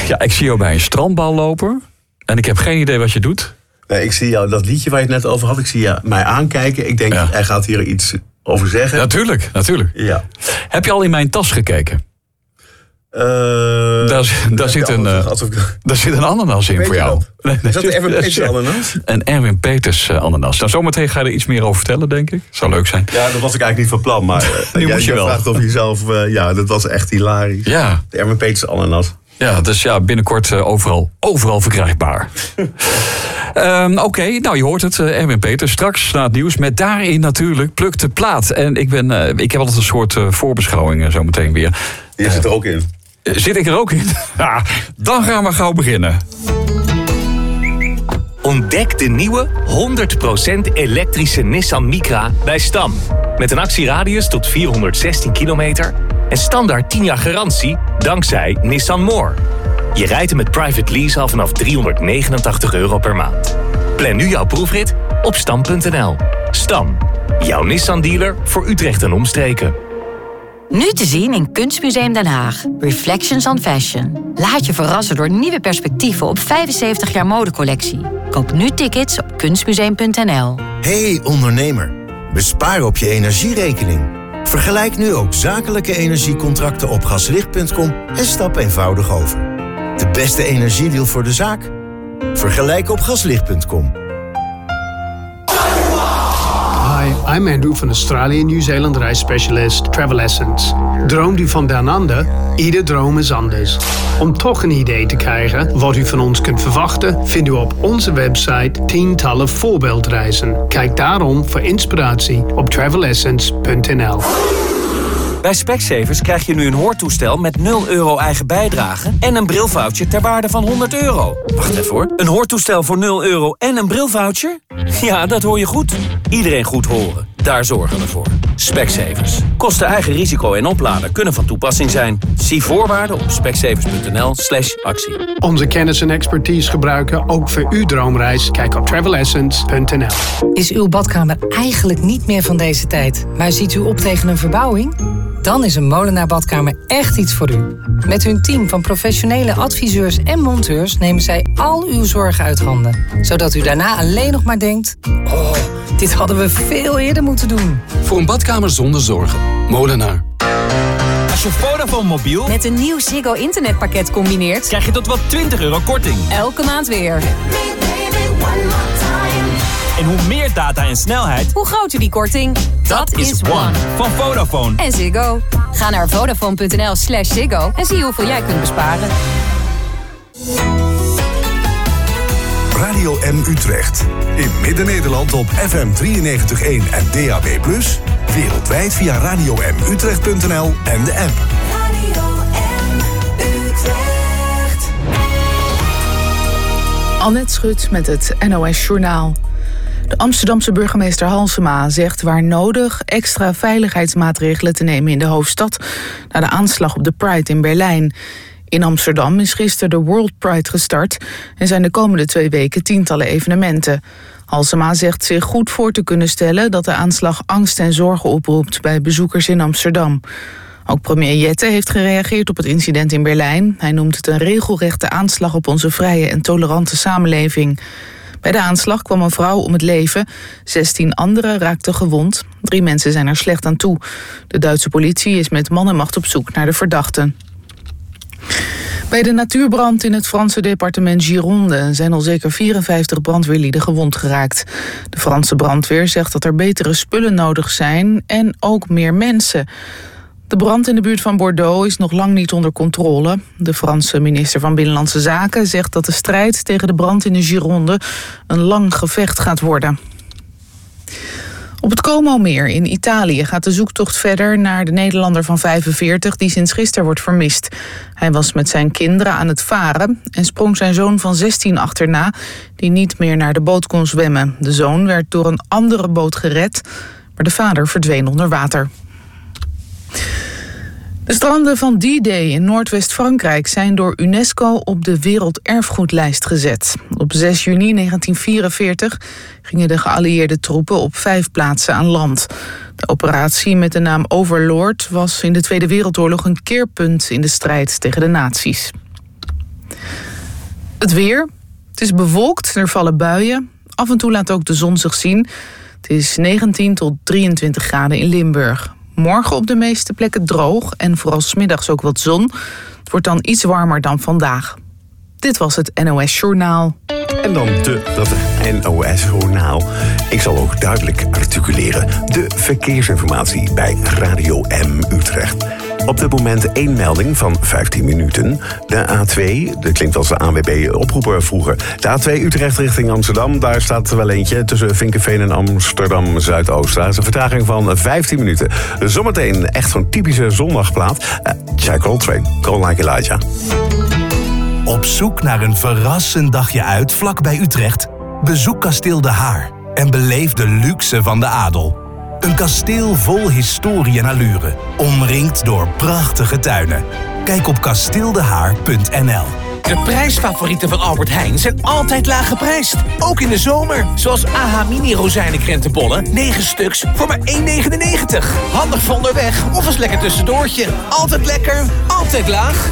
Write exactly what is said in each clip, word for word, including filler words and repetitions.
Ja, ik zie jou bij een strandbal lopen. En ik heb geen idee wat je doet. Nee, ik zie jou, dat liedje waar je het net over had, ik zie je mij aankijken. Ik denk, ja. hij gaat hier iets over zeggen. Natuurlijk, natuurlijk. Ja. Heb je al in mijn tas gekeken? Uh, daar, daar, zit een, uh, daar zit een ananas in voor jou. Nee, is dat de Erwin Peters ananas? Een Erwin Peters uh, ananas. Nou, zometeen ga je er iets meer over vertellen, denk ik. Zou leuk zijn. Ja, dat was ik eigenlijk niet van plan. Maar uh, nu jij, moet je wel. vraagt of jezelf... Uh, ja, dat was echt hilarisch. Ja. De Erwin Peters ananas. Ja, dus ja, binnenkort uh, overal, overal verkrijgbaar. um, Oké, okay, nou je hoort het, uh, Erwin Peters. Straks na het nieuws met daarin natuurlijk Pluk de Plaat. En ik, ben, uh, ik heb altijd een soort uh, voorbeschouwing uh, zometeen weer. Je uh, zit er ook in. Uh, zit ik er ook in? Ja, dan gaan we gauw beginnen. Ontdek de nieuwe honderd procent elektrische Nissan Micra bij Stam. Met een actieradius tot vierhonderdzestien kilometer... en standaard tien jaar garantie dankzij Nissan More. Je rijdt hem met private lease al vanaf driehonderdnegenentachtig euro per maand. Plan nu jouw proefrit op stam punt n l. Stam, jouw Nissan-dealer voor Utrecht en omstreken. Nu te zien in Kunstmuseum Den Haag. Reflections on Fashion. Laat je verrassen door nieuwe perspectieven op vijfenzeventig jaar modecollectie. Koop nu tickets op kunstmuseum punt n l. Hey ondernemer, bespaar op je energierekening. Vergelijk nu ook zakelijke energiecontracten op gaslicht punt com en stap eenvoudig over. De beste energiedeal voor de zaak? Vergelijk op gaslicht punt com. Hi, I'm Andrew van Australië en Nieuw-Zeeland reisspecialist Travel Essence. Droomt u van down under? Ieder droom is anders. Om toch een idee te krijgen wat u van ons kunt verwachten, vindt u op onze website tientallen voorbeeldreizen. Kijk daarom voor inspiratie op travel essence punt n l. Bij Specsavers krijg je nu een hoortoestel met nul euro eigen bijdrage en een brilvoucher ter waarde van honderd euro. Wacht even hoor. Een hoortoestel voor nul euro en een brilvoucher? Ja, dat hoor je goed. Iedereen goed horen. Daar zorgen we voor. Specsavers. Kosten eigen risico en oplader kunnen van toepassing zijn. Zie voorwaarden op specsavers punt n l slash actie. Onze kennis en expertise gebruiken ook voor uw droomreis. Kijk op travel essence punt n l. Is uw badkamer eigenlijk niet meer van deze tijd, maar ziet u op tegen een verbouwing? Dan is een Molenaar Badkamer echt iets voor u. Met hun team van professionele adviseurs en monteurs nemen zij al uw zorgen uit handen. Zodat u daarna alleen nog maar denkt: oh, dit hadden we veel eerder moeten doen. Voor een badkamer zonder zorgen. Molenaar. Als je Vodafone mobiel met een nieuw Ziggo internetpakket combineert, krijg je tot wel twintig euro korting. Elke maand weer. En hoe meer data en snelheid, hoe groter die korting. Dat, Dat is One. Van Vodafone. En Ziggo. Ga naar vodafone punt n l slash Ziggo en zie hoeveel jij kunt besparen. Radio M Utrecht. In Midden-Nederland op F M drieënnegentig komma één en D A B plus. Wereldwijd via radio m utrecht punt n l en de app. Radio M Utrecht. Annette Schut met het N O S Journaal. De Amsterdamse burgemeester Halsema zegt waar nodig extra veiligheidsmaatregelen te nemen in de hoofdstad na de aanslag op de Pride in Berlijn. In Amsterdam is gisteren de World Pride gestart en zijn de komende twee weken tientallen evenementen. Halsema zegt zich goed voor te kunnen stellen dat de aanslag angst en zorgen oproept bij bezoekers in Amsterdam. Ook premier Jette heeft gereageerd op het incident in Berlijn. Hij noemt het een regelrechte aanslag op onze vrije en tolerante samenleving. Bij de aanslag kwam een vrouw om het leven. zestien anderen raakten gewond. Drie mensen zijn er slecht aan toe. De Duitse politie is met man en macht op zoek naar de verdachten. Bij de natuurbrand in het Franse departement Gironde zijn al zeker vierenvijftig brandweerlieden gewond geraakt. De Franse brandweer zegt dat er betere spullen nodig zijn en ook meer mensen. De brand in de buurt van Bordeaux is nog lang niet onder controle. De Franse minister van Binnenlandse Zaken zegt dat de strijd tegen de brand in de Gironde een lang gevecht gaat worden. Op het Como-meer in Italië gaat de zoektocht verder naar de Nederlander van vijfenveertig die sinds gisteren wordt vermist. Hij was met zijn kinderen aan het varen en sprong zijn zoon van zestien achterna die niet meer naar de boot kon zwemmen. De zoon werd door een andere boot gered, maar de vader verdween onder water. De stranden van D-Day in Noordwest-Frankrijk zijn door UNESCO op de werelderfgoedlijst gezet. Op zes juni negentien vierenveertig gingen de geallieerde troepen op vijf plaatsen aan land. De operatie met de naam Overlord was in de Tweede Wereldoorlog een keerpunt in de strijd tegen de nazi's. Het weer. Het is bewolkt, er vallen buien. Af en toe laat ook de zon zich zien. Het is negentien tot drieëntwintig graden in Limburg. Morgen op de meeste plekken droog en vooral 's middags ook wat zon. Het wordt dan iets warmer dan vandaag. Dit was het N O S Journaal. En dan de, dat N O S Journaal. Ik zal ook duidelijk articuleren. De verkeersinformatie bij Radio M Utrecht. Op dit moment één melding van vijftien minuten. De A twee, dat klinkt als de A N W B-oproeper vroeger. De A twee Utrecht richting Amsterdam. Daar staat wel eentje tussen Vinkenveen en Amsterdam Zuidoost. Daar is een vertraging van vijftien minuten. Zometeen echt zo'n typische zondagplaat. Uh, Jack Coltrane, Call Like Elijah. Op zoek naar een verrassend dagje uit vlakbij Utrecht? Bezoek Kasteel De Haar en beleef de luxe van de adel. Een kasteel vol historie en allure, omringd door prachtige tuinen. Kijk op kasteeldehaar punt n l. De prijsfavorieten van Albert Heijn zijn altijd laag geprijsd. Ook in de zomer. Zoals A H Mini rozijnenkrentenbollen. negen stuks voor maar één negenennegentig. Handig voor onderweg of als lekker tussendoortje. Altijd lekker, altijd laag.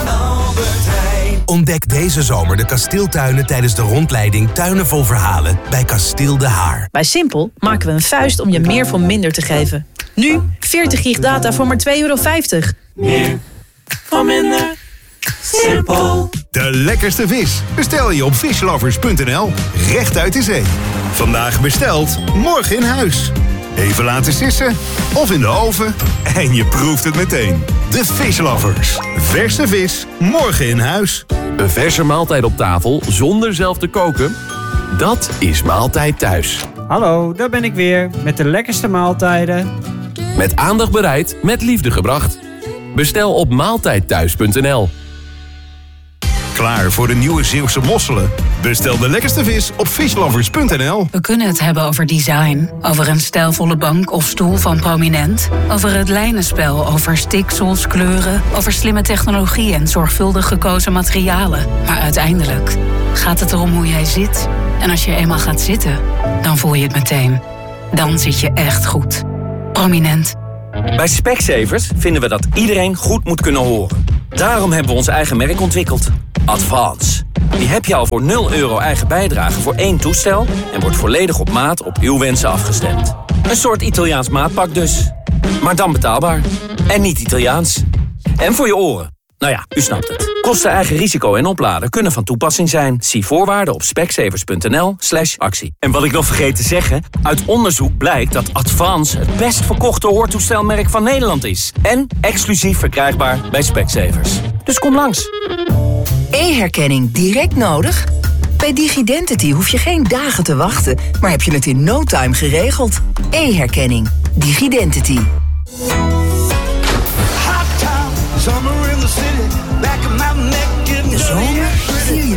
Ontdek deze zomer de kasteeltuinen tijdens de rondleiding Tuinen vol Verhalen bij Kasteel De Haar. Bij Simpel maken we een vuist om je meer voor minder te geven. Nu veertig gig data voor maar twee euro vijftig. Meer voor minder. Simpel. De lekkerste vis bestel je op fishlovers punt n l. Recht uit de zee. Vandaag besteld, morgen in huis. Even laten sissen of in de oven en je proeft het meteen. De Fishlovers. Verse vis, morgen in huis. Een verse maaltijd op tafel zonder zelf te koken? Dat is Maaltijd Thuis. Hallo, daar ben ik weer met de lekkerste maaltijden. Met aandacht bereid, met liefde gebracht. Bestel op maaltijd thuis punt n l. Klaar voor de nieuwe Zeeuwse mosselen? Bestel de lekkerste vis op fishlovers punt n l. We kunnen het hebben over design, over een stijlvolle bank of stoel van Prominent, over het lijnenspel, over stiksels, kleuren, over slimme technologie en zorgvuldig gekozen materialen. Maar uiteindelijk gaat het erom hoe jij zit. En als je eenmaal gaat zitten, dan voel je het meteen. Dan zit je echt goed. Prominent. Bij Specsavers vinden we dat iedereen goed moet kunnen horen. Daarom hebben we ons eigen merk ontwikkeld. Advance. Die heb je al voor nul euro eigen bijdrage voor één toestel en wordt volledig op maat op uw wensen afgestemd. Een soort Italiaans maatpak dus. Maar dan betaalbaar. En niet Italiaans. En voor je oren. Nou ja, u snapt het. Kosten, eigen risico en opladen kunnen van toepassing zijn. Zie voorwaarden op specsavers punt n l slash actie. En wat ik nog vergeet te zeggen, uit onderzoek blijkt dat Advance het best verkochte hoortoestelmerk van Nederland is. En exclusief verkrijgbaar bij Specsavers. Dus kom langs. E-herkenning direct nodig? Bij DigiDentity hoef je geen dagen te wachten, maar heb je het in no time geregeld. E-herkenning. DigiDentity. De zomer vier je